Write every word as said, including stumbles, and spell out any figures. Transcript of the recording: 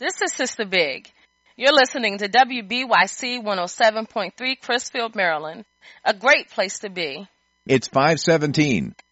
This is Sister Big. You're listening to W B Y C one oh seven point three Crisfield, Maryland. A great place to be. It's five seventeen.